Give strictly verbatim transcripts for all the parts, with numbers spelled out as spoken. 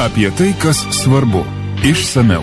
Apie tai, kas svarbu. Išsamiau.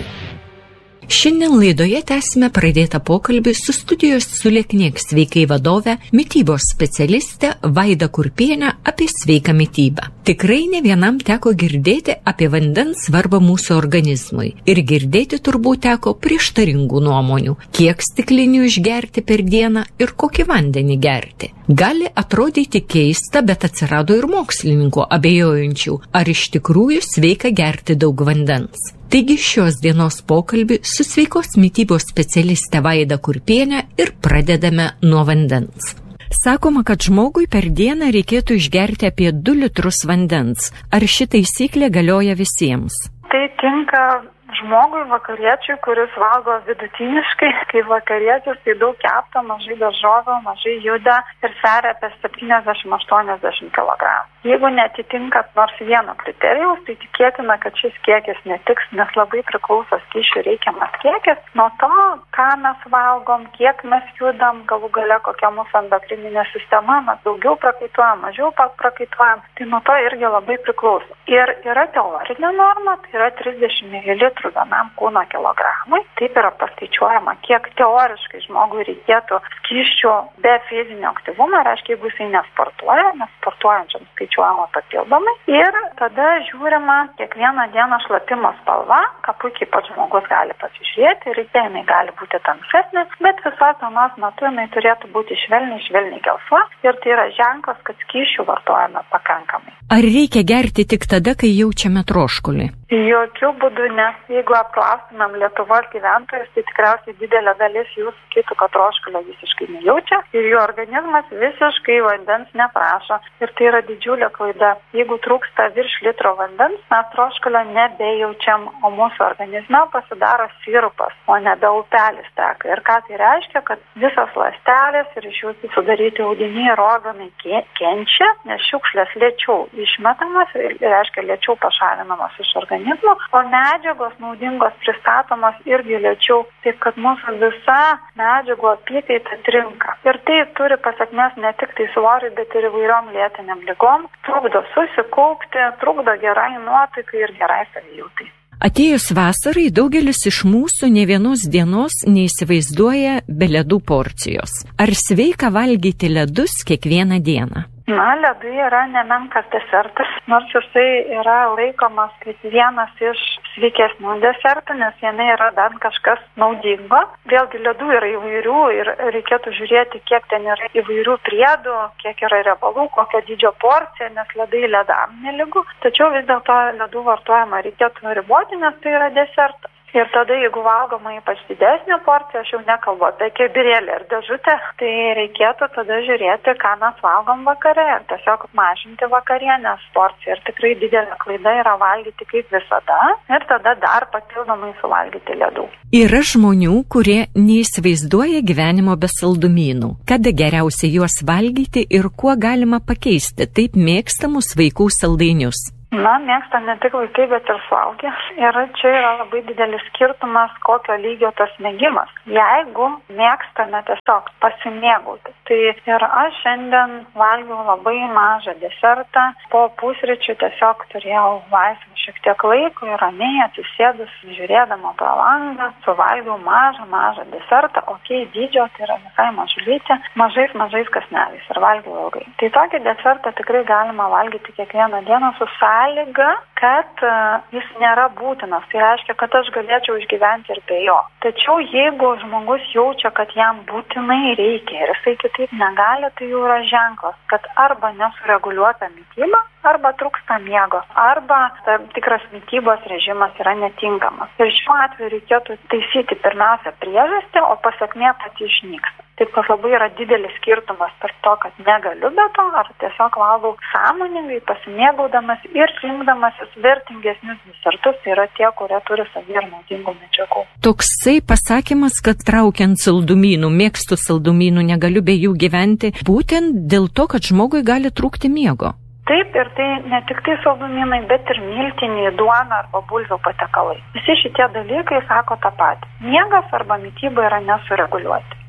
Šiandien laidoje tęsime pradėtą pokalbį su studijos Sulieknėk sveikai vadove, mitybos specialiste Vaida Kurpienė apie sveiką mitybą. Tikrai ne vienam teko girdėti apie vandens svarbą mūsų organizmui. Ir girdėti turbūt teko prieštaringų nuomonių, kiek stiklinių išgerti per dieną ir kokį vandenį gerti. Gali atrodyti keista, bet atsirado ir mokslininkų abejojančių, ar iš tikrųjų sveika gerti daug vandens. Taigi šios dienos pokalbį su sveikos mitybos specialiste Vaida Kurpienė ir pradedame nuo vandens. Sakoma, kad žmogui per dieną reikėtų išgerti apie du litrus vandens. Ar ši taisyklė galioja visiems? Tai tinka žmogui vakariečiui, kuris valgo vidutiniškai, kai vakarietis tai daug kepta, mažai daržovių, mažai juda ir sveria apie septyniasdešimt aštuoniasdešimt kilogramų. Jeigu netitinka nors vieno kriterijaus, tai tikėtina, kad šis kiekis netiks, nes labai priklauso skysčių reikiamas kiekis nuo to, ką mes valgom, kiek mes judam, galų gale kokia mūsų endokrininė sistema, mes daugiau prakaituojam, mažiau prakaituojam, tai nuo to irgi labai priklauso. Ir yra teorinė norma, tai yra trisdešimt mililitrų vienam kūno kilogramui. Taip yra paskaičiuojama, kiek teoriškai žmogui reikėtų skysčių be fizinio aktyvumo, reiškia, jeigu jisai nesportuoja, nes sportuojančiam skaičiuojama papildomai. Ir tada žiūrima kiekvieną dieną šlapimo spalva, ką puikiai pats žmogus gali pasižiūrėti, ryte jinai gali būti tamsesnė, bet visos dienos metu jinai turėtų būti švelniai, švelniai gelsva ir tai yra ženklas, kad skysčių vartojame pakankamai. Ar reikia gerti tik tada, kai jaučiame troškulį? Jokių būdų, nes jeigu apklaustumėm Lietuvos gyventojus, tai tikriausiai didelė dalis jų sakytų, kad troškulio visiškai nejaučia ir jų organizmas visiškai vandens neprašo. Ir tai yra didžiulė klaida. Jeigu trūksta virš litro vandens, mes troškulio nebejaučiam, o mūsų organizme pasidaro sirupas, o nebe upelis teka. Ir ką tai reiškia, kad visas ląstelės ir iš jų sudaryti audiniai ir organai kenčia, nes šiukšlės lėčiau išmetamas ir reiškia lėčiau pašalinamas iš organizmo. O medžiagos naudingos pristatomos irgi lėčiau, taip kad mūsų visa medžiagų apykaita trinka. Ir tai turi pasakmes ne tik tai svoriui, bet ir įvairiom lėtiniam ligom, trukdo susikaupti, trukdo gerai nuotaikai ir gerai savijautai. Atėjus vasarai, daugelis iš mūsų ne vienos dienos neįsivaizduoja be ledų porcijos. Ar sveika valgyti ledus kiekvieną dieną? Na, ledai yra nemenkas desertas, nors jisai yra laikomas kaip vienas iš sveikesnių desertų, nes jame yra bent kažkas naudingo. Vėlgi ledų yra įvairių ir reikėtų žiūrėti, kiek ten yra įvairių priedų, kiek yra riebalų, kokio dydžio porcija, nes ledai ledam nelygu. Tačiau vis dėlto ledų vartojimą reikėtų riboti, nes tai yra desertas. Ir tada, jeigu valgoma ypač didesnė porcija, aš jau nekalbu apie kibirėlį ir dėžutę, tai reikėtų tada žiūrėti, ką mes valgom vakare ir tiesiog mažinti vakarienės porciją. Ir tikrai didelė klaida yra valgyti kaip visada ir tada dar papildomai suvalgyti ledų. Yra žmonių, kurie neįsivaizduoja gyvenimo be saldumynų. Kada geriausia juos valgyti ir kuo galima pakeisti taip mėgstamus vaikų saldainius? Na, mėgsta ne tik vaikai, bet ir suaugę. Ir čia yra labai didelis skirtumas, kokio lygio tas mėgimas. Jeigu mėgstame tiesiog pasimėgauti, tai ir aš šiandien valgiau labai mažą desertą, po pusryčių tiesiog turėjau laisvą šiek tiek laiko ir ramiai atsisėdus, žiūrėdama pro langą, suvalgiau mažą, mažą desertą, okei, dydžio, tai yra visai mažulytė, mažais, mažais kąsneliais ir valgiau ilgai. Tai tokį desertą tikrai galima valgyti kiekvieną dieną su sąlyga, kad uh, jis nėra būtinas. Tai reiškia, kad aš galėčiau išgyventi ir be jo. Tačiau jeigu žmogus jaučia, kad jam būtinai reikia ir jisai kitaip negali, tai jau yra ženklas, kad arba nesureguliuota mityba, arba trūksta miego, arba tam tikras mitybos režimas yra netinkamas. Ir šiuo atveju reikėtų taisyti pirmiausia priežastį, o pasekmė pati išnyksta. Taip, kad labai yra didelis skirtumas tarp to, kad negaliu be to, ar tiesiog valgau sąmoningai, pasimėgaudamas ir rinkdamasis vertingesnius desertus, tai yra tie, kurie turi savy ir naudingų medžiagų. Toksai pasakymas, kad traukiant saldumynų, mėgstu saldumynų, negaliu be jų gyventi, būtent dėl to, kad žmogui gali trūkti miego. Taip, ir tai ne tik tai saldumynai, bet ir miltiniai, duona arba bulvių patiekalai. Visi šitie dalykai sako tą patį. Miegas arba mityba yra nesureguliuoti.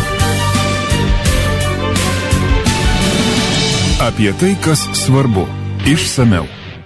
Apie tai, kas svarbu. Išsameu.